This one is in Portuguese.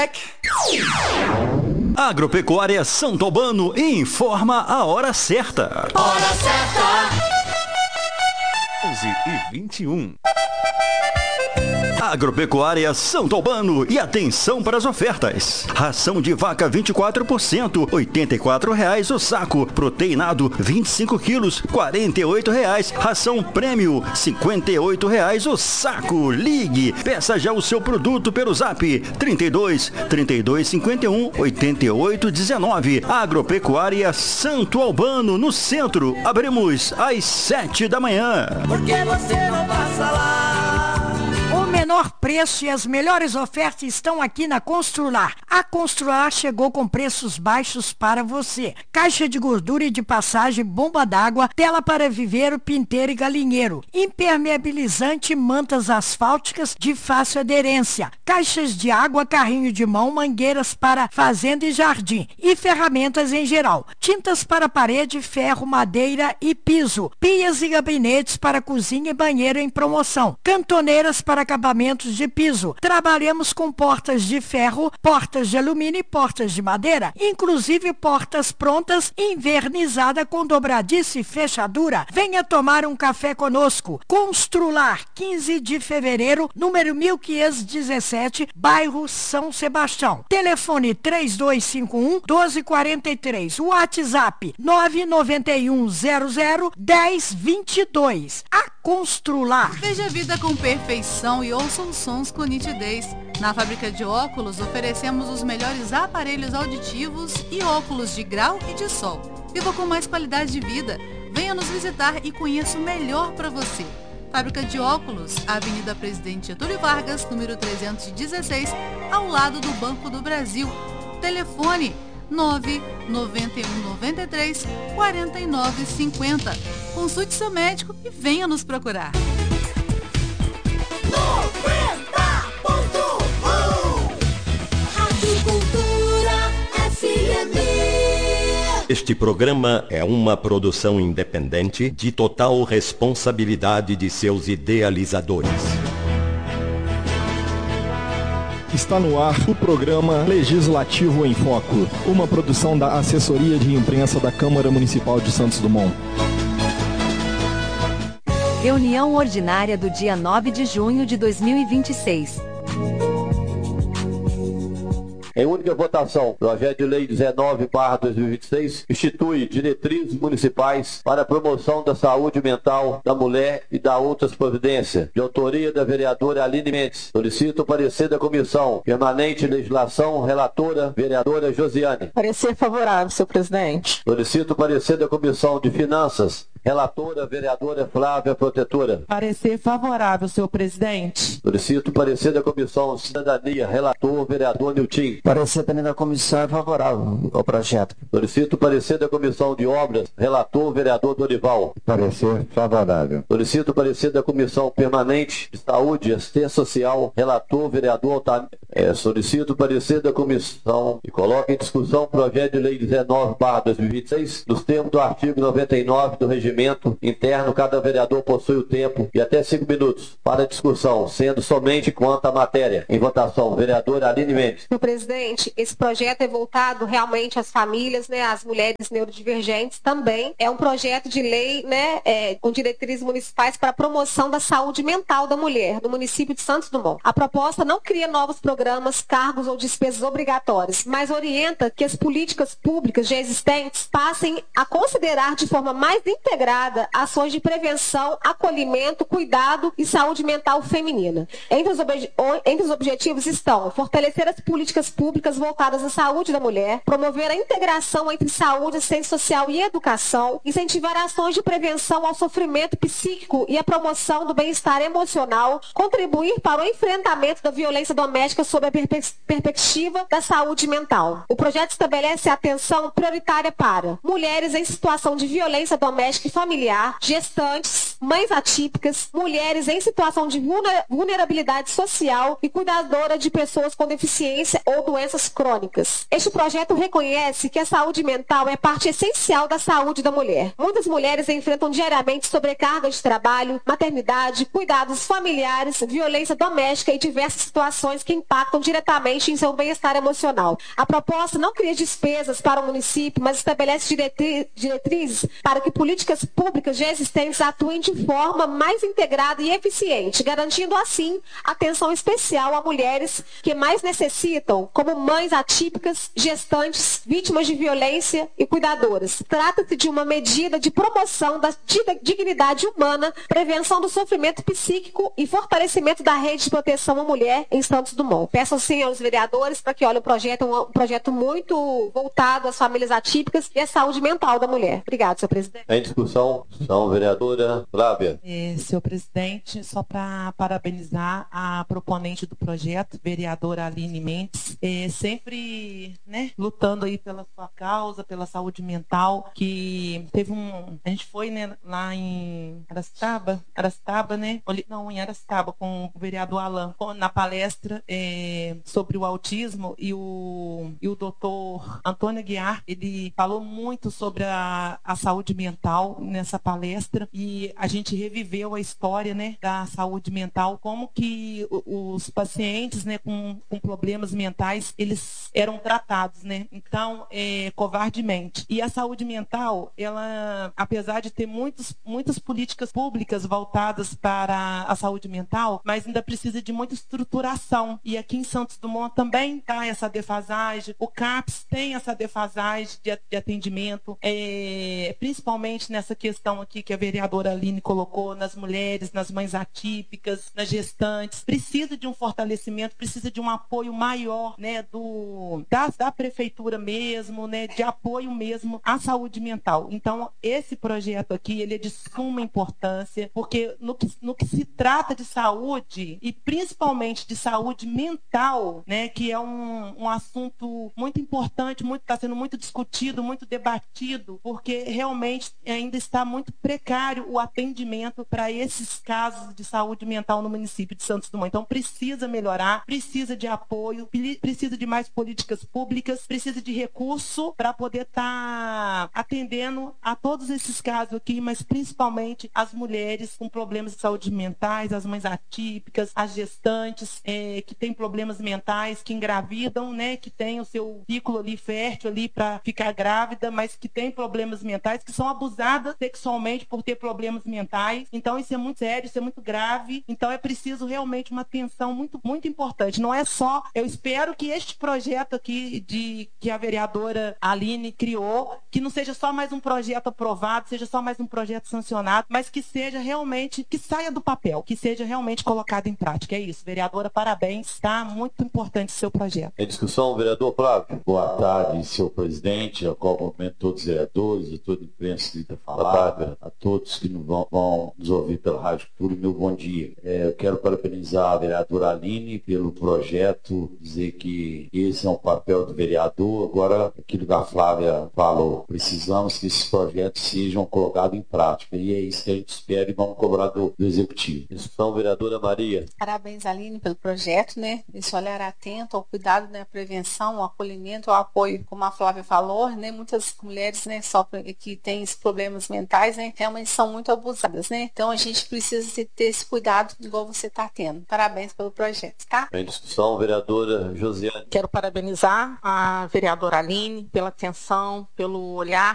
Agropecuária Santo Albano informa a hora certa. Hora certa. 11h21. Agropecuária Santo Albano, e atenção para as ofertas. Ração de vaca 24%, R$ 84,00 o saco. Proteinado 25 quilos, R$ 48,00. Ração prêmio, R$ 58,00 o saco. Ligue, peça já o seu produto pelo Zap 32 51 88 19. Agropecuária Santo Albano, no centro. Abrimos às 7 da manhã. Por que você não passa lá? O menor preço e as melhores ofertas estão aqui na Constrular. A Constrular chegou com preços baixos para você. Caixa de gordura e de passagem, bomba d'água, tela para viveiro, pinteiro e galinheiro. Impermeabilizante, mantas asfálticas de fácil aderência. Caixas de água, carrinho de mão, mangueiras para fazenda e jardim. E ferramentas em geral. Tintas para parede, ferro, madeira e piso. Pias e gabinetes para cozinha e banheiro em promoção. Cantoneiras para acabamentos de piso. Trabalhamos com portas de ferro, portas de alumínio e portas de madeira, inclusive portas prontas, invernizada com dobradiça e fechadura. Venha tomar um café conosco. Constrular, 15 de fevereiro, número 1517, bairro São Sebastião. Telefone 3251-1243. WhatsApp 991001022. A Constrular. Veja a vida com perfeição e ouça os sons com nitidez. Na fábrica de óculos oferecemos os melhores aparelhos auditivos e óculos de grau e de sol. Viva com mais qualidade de vida. Venha nos visitar e conheça o melhor para você. Fábrica de óculos, Avenida Presidente Getúlio Vargas, número 316, ao lado do Banco do Brasil. Telefone 99193 4950. Consulte seu médico e venha nos procurar. 90.1 Rádio Cultura FM. Este programa é uma produção independente de total responsabilidade de seus idealizadores. Está no ar o programa Legislativo em Foco, uma produção da Assessoria de Imprensa da Câmara Municipal de Santos Dumont. Reunião ordinária do dia 9 de junho de 2026. Em única votação, projeto de lei 19/2026 institui diretrizes municipais para a promoção da saúde mental da mulher e da outras providências, de autoria da vereadora Aline Mendes. Solicito o parecer da Comissão Permanente de Legislação, relatora, vereadora Josiane. Parecer favorável, senhor presidente. Solicito o parecer da Comissão de Finanças, relatora, vereadora Flávia Protetora. Parecer favorável, senhor presidente. Solicito o parecer da Comissão de Cidadania, relator, vereador Nilton. Parecer também da comissão é favorável ao projeto. Solicito o parecer da Comissão de Obras, relator, vereador Dorival. Parecer favorável. Solicito o parecer da Comissão Permanente de Saúde e Assistência Social, relator, vereador Altamir. Solicito o parecer da Comissão e coloque em discussão o projeto de lei 19/2026, nos termos do artigo 99 do regimento interno. Cada vereador possui o tempo de até 5 minutos para discussão, sendo somente quanto à matéria. Em votação, vereadora Aline Mendes. Senhor presidente, esse projeto é voltado realmente às famílias, né, às mulheres neurodivergentes também. É um projeto de lei, né, com diretrizes municipais para a promoção da saúde mental da mulher no município de Santos Dumont. A proposta não cria novos programas, cargos ou despesas obrigatórias, mas orienta que as políticas públicas já existentes passem a considerar de forma mais integrada ações de prevenção, acolhimento, cuidado e saúde mental feminina. Entre os objetivos estão fortalecer as políticas públicas voltadas à saúde da mulher, promover a integração entre saúde, assistência social e educação, incentivar ações de prevenção ao sofrimento psíquico e a promoção do bem-estar emocional, contribuir para o enfrentamento da violência doméstica sob a perspectiva da saúde mental. O projeto estabelece atenção prioritária para mulheres em situação de violência doméstica e familiar, gestantes, mães atípicas, mulheres em situação de vulnerabilidade social e cuidadora de pessoas com deficiência ou doenças crônicas. Este projeto reconhece que a saúde mental é parte essencial da saúde da mulher. Muitas mulheres enfrentam diariamente sobrecarga de trabalho, maternidade, cuidados familiares, violência doméstica e diversas situações que impactam diretamente em seu bem-estar emocional. A proposta não cria despesas para o município, mas estabelece diretrizes para que políticas públicas já existentes atuem de forma mais integrada e eficiente, garantindo assim atenção especial a mulheres que mais necessitam, como mães atípicas, gestantes, vítimas de violência e cuidadoras. Trata-se de uma medida de promoção da dignidade humana, prevenção do sofrimento psíquico e fortalecimento da rede de proteção à mulher em Santos Dumont. Peço sim aos vereadores para que olhem o projeto, um projeto muito voltado às famílias atípicas e à saúde mental da mulher. Obrigado, senhor presidente. Em discussão, vereadora Flávia. Senhor presidente, só para parabenizar a proponente do projeto, vereadora Aline Mendes, sempre, né, lutando aí pela sua causa, pela saúde mental, que teve a gente foi, né, lá em Aracitaba, né, não, em Aracitaba, com o vereador Alan, na palestra sobre o autismo, e o doutor Antônio Aguiar, ele falou muito sobre a saúde mental nessa palestra, e a gente reviveu a história, né, da saúde mental, como que os pacientes, né, com problemas mentais, eles eram tratados, né, então, covardemente. E a saúde mental, ela, apesar de ter muitas políticas públicas voltadas para a saúde mental, mas ainda precisa de muita estruturação. E aqui em Santos Dumont também está essa defasagem, o CAPS tem essa defasagem de atendimento, principalmente nessa questão aqui que a vereadora Aline colocou, nas mulheres, nas mães atípicas, nas gestantes. Precisa de um fortalecimento, precisa de um apoio maior, né, da prefeitura mesmo, né, de apoio mesmo à saúde mental. Então, esse projeto aqui, ele é de suma importância, porque no que se trata de saúde, e principalmente de saúde mental, né, que é um assunto muito importante, está sendo muito discutido, muito debatido, porque realmente ainda está muito precário o atendimento para esses casos de saúde mental no município de Santos Dumont. Então, precisa melhorar, precisa de apoio, precisa de mais políticas públicas, precisa de recurso para poder estar atendendo a todos esses casos aqui, mas principalmente as mulheres com problemas de saúde mentais, as mães atípicas, as gestantes que têm problemas mentais, que engravidam, né, que têm o seu ciclo ali fértil ali para ficar grávida, mas que têm problemas mentais, que são abusadas sexualmente por ter problemas mentais. Então, isso é muito sério, isso é muito grave. Então, é preciso realmente uma atenção muito, muito importante. Não é só, eu espero que este projeto aqui que a vereadora Aline criou, que não seja só mais um projeto aprovado, seja só mais um projeto sancionado, mas que seja realmente, que saia do papel, que seja realmente colocado em prática. É isso, vereadora, parabéns, tá? Muito importante o seu projeto. Em discussão, vereador Flávio. Boa tarde, senhor presidente, ao qual cumprimento todos os vereadores, a toda a imprensa que está falando, a todos que vão nos ouvir pela Rádio Futuro, meu bom dia. Eu quero parabenizar a vereadora Aline pelo projeto, dizer que esse é um papel do vereador. Agora, aquilo que a Flávia falou, precisamos que esses projetos sejam colocados em prática, e é isso que a gente espera e vamos cobrar do Executivo. Discussão, vereadora Maria. Parabéns, Aline, pelo projeto, né? Esse olhar atento ao cuidado, né? A prevenção, o acolhimento, o apoio, como a Flávia falou, né? Muitas mulheres, né, que têm esses problemas mentais, né, realmente são muito abusadas, né? Então a gente precisa ter esse cuidado igual você está tendo. Parabéns pelo projeto, tá? Em discussão, vereadora Josiane. Quero parabenizar a vereadora Aline pela atenção, pelo olhar